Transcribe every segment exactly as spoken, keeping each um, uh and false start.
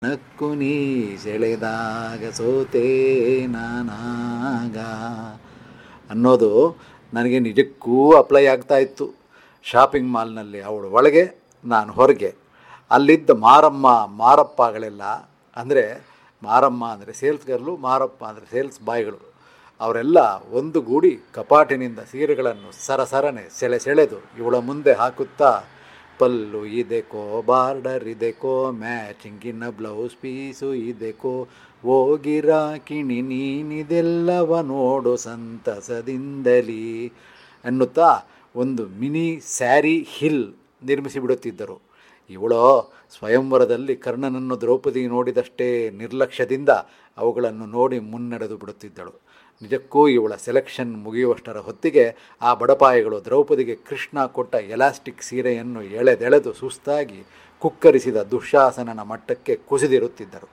ನಕ್ಕು ನೀ ಸೆಳೆದಾಗ ಸೋತೆ ನಾನಾಗ ಅನ್ನೋದು ನನಗೆ ನಿಜಕ್ಕೂ ಅಪ್ಲೈ ಆಗ್ತಾ ಇತ್ತು. ಶಾಪಿಂಗ್ ಮಾಲ್ನಲ್ಲಿ ಅವಳು ಒಳಗೆ, ನಾನು ಹೊರಗೆ. ಅಲ್ಲಿದ್ದ ಮಾರಮ್ಮ ಮಾರಪ್ಪಗಳೆಲ್ಲ, ಅಂದರೆ ಮಾರಮ್ಮ ಅಂದರೆ ಸೇಲ್ಸ್ ಗರ್ಲು, ಮಾರಪ್ಪ ಅಂದರೆ ಸೇಲ್ಸ್ ಬಾಯ್ಗಳು, ಅವರೆಲ್ಲ ಒಂದು ಗೂಡಿ ಕಪಾಟಿನಿಂದ ಸೀರೆಗಳನ್ನು ಸರಸರನೆ ಸೆಳೆ ಸೆಳೆದು ಇವಳ ಮುಂದೆ ಹಾಕುತ್ತಾ, ಪಲ್ಲು ಇದೆಕೋ, ಬಾರ್ಡರ್ ಇದೆಕೋ, ಮ್ಯಾಚಿಂಗಿನ ಬ್ಲೌಸ್ ಪೀಸು ಇದೆಕೋ, ಹೋಗಿರಾಕಿಣಿ ನೀನಿದೆಲ್ಲವ ನೋಡು ಸಂತಸದಿಂದಲೀ ಅನ್ನುತ್ತಾ ಒಂದು ಮಿನಿ ಸ್ಯಾರಿ ಹಿಲ್ ನಿರ್ಮಿಸಿಬಿಡುತ್ತಿದ್ದರು. ಇವಳೋ ಸ್ವಯಂವರದಲ್ಲಿ ಕರ್ಣನನ್ನು ದ್ರೌಪದಿ ನೋಡಿದಷ್ಟೇ ನಿರ್ಲಕ್ಷ್ಯದಿಂದ ಅವುಗಳನ್ನು ನೋಡಿ ಮುನ್ನಡೆದು ಬಿಡುತ್ತಿದ್ದಳು. ನಿಜಕ್ಕೂ ಇವಳ ಸೆಲೆಕ್ಷನ್ ಮುಗಿಯುವಷ್ಟರ ಹೊತ್ತಿಗೆ ಆ ಬಡಪಾಯಿಗಳು ದ್ರೌಪದಿಗೆ ಕೃಷ್ಣ ಕೊಟ್ಟ ಎಲಾಸ್ಟಿಕ್ ಸೀರೆಯನ್ನು ಎಳೆದೆಳೆದು ಸುಸ್ತಾಗಿ ಕುಕ್ಕರಿಸಿದ ದುಶ್ಯಾಸನನ ಮಟ್ಟಕ್ಕೆ ಕುಸಿದಿರುತ್ತಿದ್ದರು.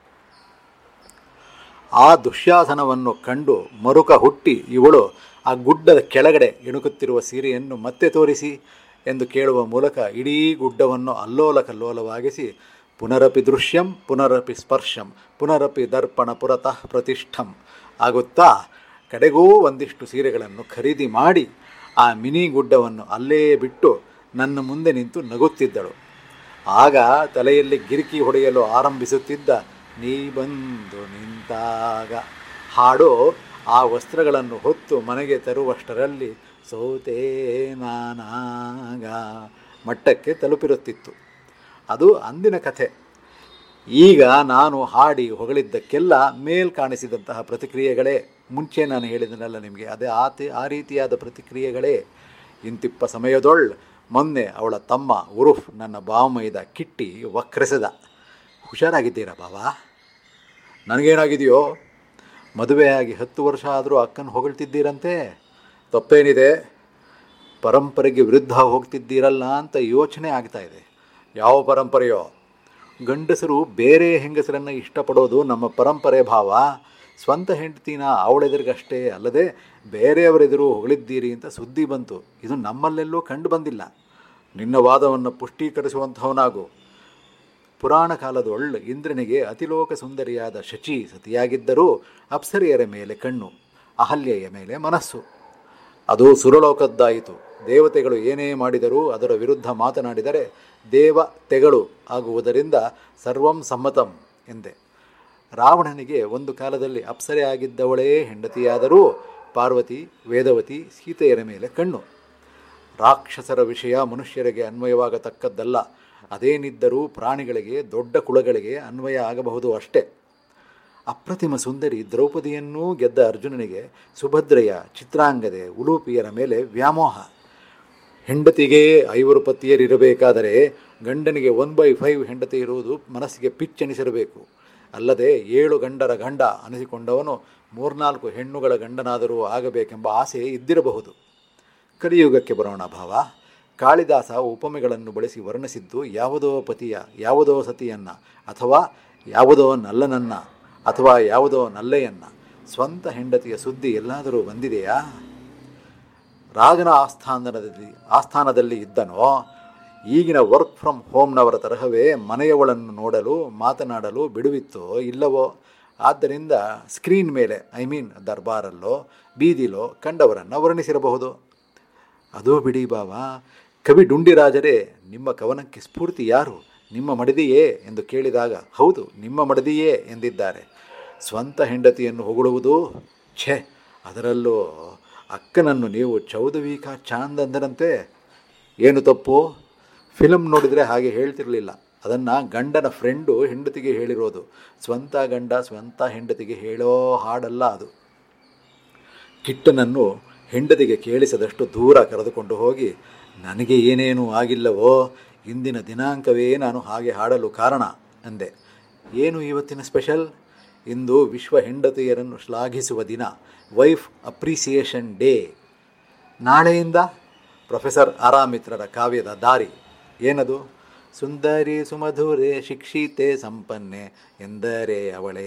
ಆ ದುಶ್ಯಾಸನವನ್ನು ಕಂಡು ಮರುಕ ಹುಟ್ಟಿ ಇವಳು ಆ ಗುಡ್ಡದ ಕೆಳಗಡೆ ಇಣುಕುತ್ತಿರುವ ಸೀರೆಯನ್ನು ಮತ್ತೆ ತೋರಿಸಿ ಎಂದು ಕೇಳುವ ಮೂಲಕ ಇಡೀ ಗುಡ್ಡವನ್ನು ಅಲ್ಲೋಲ ಕಲ್ಲೋಲವಾಗಿಸಿ, ಪುನರಪಿ ದೃಶ್ಯಂ ಪುನರಪಿ ಸ್ಪರ್ಶಂ ಪುನರಪಿ ದರ್ಪಣ ಪುರತಃ ಪ್ರತಿಷ್ಠಂ ಆಗುತ್ತಾ ಕಡೆಗೂ ಒಂದಿಷ್ಟು ಸೀರೆಗಳನ್ನು ಖರೀದಿ ಮಾಡಿ ಆ ಮಿನಿ ಗುಡ್ಡವನ್ನು ಅಲ್ಲೇ ಬಿಟ್ಟು ನನ್ನ ಮುಂದೆ ನಿಂತು ನಗುತ್ತಿದ್ದಳು. ಆಗ ತಲೆಯಲ್ಲಿ ಗಿರಿಕಿ ಹೊಡೆಯಲು ಆರಂಭಿಸುತ್ತಿದ್ದ ನೀ ಬಂದು ನಿಂತಾಗ ಹಾಡು ಆ ವಸ್ತ್ರಗಳನ್ನು ಹೊತ್ತು ಮನೆಗೆ ತರುವಷ್ಟರಲ್ಲಿ ಸೋತೆ ನಾನಾಗ ಮಟ್ಟಕ್ಕೆ ತಲುಪಿರುತ್ತಿತ್ತು. ಅದು ಅಂದಿನ ಕಥೆ. ಈಗ ನಾನು ಹಾಡಿ ಹೊಗಳಿದ್ದಕ್ಕೆಲ್ಲ ಮೇಲ್ ಕಾಣಿಸಿದಂತಹ ಪ್ರತಿಕ್ರಿಯೆಗಳೇ, ಮುಂಚೆ ನಾನು ಹೇಳಿದನಲ್ಲ ನಿಮಗೆ, ಅದೇ ಆತಿ ಆ ರೀತಿಯಾದ ಪ್ರತಿಕ್ರಿಯೆಗಳೇ. ಇಂತಿಪ್ಪ ಸಮಯದೊಳ್ ಮೊನ್ನೆ ಅವಳ ತಮ್ಮ ಉರುಫ್ ನನ್ನ ಬಾವಮೈದ ಕಿಟ್ಟಿ ವಕ್ರಿಸಿದ. ಹುಷಾರಾಗಿದ್ದೀರಾ ಬಾವಾ? ನನಗೇನಾಗಿದೆಯೋ? ಮದುವೆಯಾಗಿ ಹತ್ತು ವರ್ಷ ಆದರೂ ಅಕ್ಕನ ಹೊಗಳ್ತಿದ್ದೀರಂತೆ, ತಪ್ಪೇನಿದೆ? ಪರಂಪರೆಗೆ ವಿರುದ್ಧ ಹೋಗ್ತಿದ್ದೀರಲ್ಲ ಅಂತ ಯೋಚನೆ ಆಗ್ತಾಯಿದೆ. ಯಾವ ಪರಂಪರೆಯೋ? ಗಂಡಸರು ಬೇರೆ ಹೆಂಗಸರನ್ನು ಇಷ್ಟಪಡೋದು ನಮ್ಮ ಪರಂಪರೆ ಭಾವ. ಸ್ವಂತ ಹೆಂಡತಿನ ಅವಳೆದುರಿಗಷ್ಟೇ ಅಲ್ಲದೆ ಬೇರೆಯವರೆದುರು ಹೊಗಳಿದ್ದೀರಿ ಅಂತ ಸುದ್ದಿ ಬಂತು. ಇದು ನಮ್ಮಲ್ಲೆಲ್ಲೂ ಕಂಡು ಬಂದಿಲ್ಲ. ನಿನ್ನ ವಾದವನ್ನು ಪುಷ್ಟೀಕರಿಸುವಂಥವನಾಗು. ಪುರಾಣ ಕಾಲದೊಳ್ಳು ಇಂದ್ರನಿಗೆ ಅತಿಲೋಕ ಸುಂದರಿಯಾದ ಶಚಿ ಸತಿಯಾಗಿದ್ದರೂ ಅಪ್ಸರಿಯರ ಮೇಲೆ ಕಣ್ಣು, ಅಹಲ್ಯೆಯ ಮೇಲೆ ಮನಸ್ಸು. ಅದು ಸುರಲೋಕದ್ದಾಯಿತು. ದೇವತೆಗಳು ಏನೇ ಮಾಡಿದರೂ ಅದರ ವಿರುದ್ಧ ಮಾತನಾಡಿದರೆ ದೇವ ತೆಗಳು ಆಗುವುದರಿಂದ ಸರ್ವಂ ಸಮ್ಮತಂ ಎಂದೆ. ರಾವಣನಿಗೆ ಒಂದು ಕಾಲದಲ್ಲಿ ಅಪ್ಸರೆ ಆಗಿದ್ದವಳೇ ಹೆಂಡತಿಯಾದರೂ ಪಾರ್ವತಿ, ವೇದವತಿ, ಸೀತೆಯರ ಮೇಲೆ ಕಣ್ಣು. ರಾಕ್ಷಸರ ವಿಷಯ ಮನುಷ್ಯರಿಗೆ ಅನ್ವಯವಾಗತಕ್ಕದ್ದಲ್ಲ. ಅದೇನಿದ್ದರೂ ಪ್ರಾಣಿಗಳಿಗೆ, ದೊಡ್ಡ ಕುಳಗಳಿಗೆ ಅನ್ವಯ ಆಗಬಹುದು ಅಷ್ಟೇ. ಅಪ್ರತಿಮ ಸುಂದರಿ ದ್ರೌಪದಿಯನ್ನೂ ಗೆದ್ದ ಅರ್ಜುನನಿಗೆ ಸುಭದ್ರೆಯ, ಚಿತ್ರಾಂಗದೆ, ಉಲೂಪಿಯರ ಮೇಲೆ ವ್ಯಾಮೋಹ. ಹೆಂಡತಿಗೆ ಐವರು ಪತಿಯರಿರಬೇಕಾದರೆ ಗಂಡನಿಗೆ ಒನ್ ಬೈ ಫೈವ್ ಹೆಂಡತಿ ಇರುವುದು ಮನಸ್ಸಿಗೆ ಪಿಚ್ಚೆನಿಸಿರಬೇಕು. ಅಲ್ಲದೆ ಏಳು ಗಂಡರ ಗಂಡ ಅನಿಸಿಕೊಂಡವನು ಮೂರ್ನಾಲ್ಕು ಹೆಣ್ಣುಗಳ ಗಂಡನಾದರೂ ಆಗಬೇಕೆಂಬ ಆಸೆ ಇದ್ದಿರಬಹುದು. ಕಲಿಯುಗಕ್ಕೆ ಬರೋಣ ಭಾವ. ಕಾಳಿದಾಸ ಉಪಮೆಗಳನ್ನು ಬಳಸಿ ವರ್ಣಿಸಿದ್ದು ಯಾವುದೋ ಪತಿಯ, ಯಾವುದೋ ಸತಿಯನ್ನು, ಅಥವಾ ಯಾವುದೋ ನಲ್ಲನನ್ನ, ಅಥವಾ ಯಾವುದೋ ನಲ್ಲೆಯನ್ನು. ಸ್ವಂತ ಹೆಂಡತಿಯ ಸುದ್ದಿ ಎಲ್ಲಾದರೂ ಬಂದಿದೆಯಾ? ರಾಜನ ಆಸ್ಥಾನದಲ್ಲಿ ಆಸ್ಥಾನದಲ್ಲಿ ಇದ್ದನೋ? ಈಗಿನ ವರ್ಕ್ ಫ್ರಮ್ ಹೋಮ್ನವರ ತರಹವೇ ಮನೆಯವಳನ್ನು ನೋಡಲು, ಮಾತನಾಡಲು ಬಿಡುವಿತ್ತೋ ಇಲ್ಲವೋ? ಆದ್ದರಿಂದ ಸ್ಕ್ರೀನ್ ಮೇಲೆ, ಐ ಮೀನ್ ದರ್ಬಾರಲ್ಲೋ ಬೀದಿಲೋ ಕಂಡವರನ್ನು ವರ್ಣಿಸಿರಬಹುದು. ಅದೂ ಬಿಡಿ ಬಾವಾ. ಕವಿ ಡುಂಡಿರಾಜರೇ ನಿಮ್ಮ ಕವನಕ್ಕೆ ಸ್ಫೂರ್ತಿ ಯಾರು? ನಿಮ್ಮ ಮಡದಿಯೇ ಎಂದು ಕೇಳಿದಾಗ ಹೌದು, ನಿಮ್ಮ ಮಡದಿಯೇ ಎಂದಿದ್ದಾರೆ. ಸ್ವಂತ ಹೆಂಡತಿಯನ್ನು ಹೊಗಳುವುದು ಛೆ, ಅದರಲ್ಲೂ ಅಕ್ಕನನ್ನು ನೀವು ಚೌದವೀಕ ಚಾಂದ್ ಅಂದರಂತೆ. ಏನು ತಪ್ಪು? ಫಿಲಮ್ ನೋಡಿದರೆ ಹಾಗೆ ಹೇಳ್ತಿರಲಿಲ್ಲ. ಅದನ್ನು ಗಂಡನ ಫ್ರೆಂಡು ಹೆಂಡತಿಗೆ ಹೇಳಿರೋದು. ಸ್ವಂತ ಗಂಡ ಸ್ವಂತ ಹೆಂಡತಿಗೆ ಹೇಳೋ ಹಾಡಲ್ಲ ಅದು. ಕಿಟ್ಟನನ್ನು ಹೆಂಡತಿಗೆ ಕೇಳಿಸದಷ್ಟು ದೂರ ಕರೆದುಕೊಂಡು ಹೋಗಿ, ನನಗೆ ಏನೇನೂ ಆಗಿಲ್ಲವೋ, ಇಂದಿನ ದಿನಾಂಕವೇ ನಾನು ಹಾಗೆ ಹಾಡಲು ಕಾರಣ ಅಂದೆ. ಏನು ಇವತ್ತಿನ ಸ್ಪೆಷಲ್? ಇಂದು ವಿಶ್ವ ಹೆಂಡತಿಯರನ್ನು ಶ್ಲಾಘಿಸುವ ದಿನ, ವೈಫ್ ಅಪ್ರಿಸಿಯೇಷನ್ ಡೇ. ನಾಳೆಯಿಂದ ಪ್ರೊಫೆಸರ್ ಆರಾಮಿತ್ರರ ಕಾವ್ಯದ ದಾರಿ. ಏನದು? ಸುಂದರಿ ಸುಮಧುರೆ ಶಿಕ್ಷಿತೆ ಸಂಪನ್ನೆ ಎಂದರೆ ಅವಳೇ